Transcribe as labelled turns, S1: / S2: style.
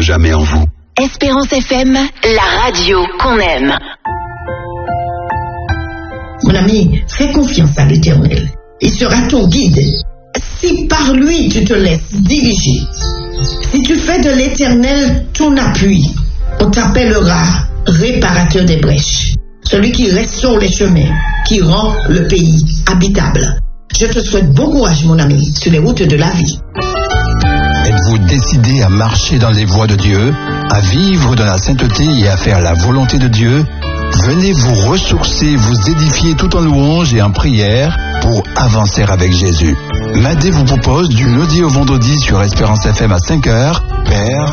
S1: jamais en vous.
S2: Espérance FM, la radio qu'on aime.
S3: Mon ami, fais confiance à l'Éternel. Il sera ton guide. Si par lui tu te laisses diriger, si tu fais de l'Éternel ton appui, on t'appellera réparateur des brèches, celui qui restaure les chemins, qui rend le pays habitable. Je te souhaite bon courage, mon ami, sur les routes de la vie.
S4: Êtes-vous décidé à marcher dans les voies de Dieu, à vivre dans la sainteté et à faire la volonté de Dieu? Venez vous ressourcer, vous édifier tout en louange et en prière pour avancer avec Jésus. Madé vous propose du lundi au vendredi sur Espérance FM à 5h. Père,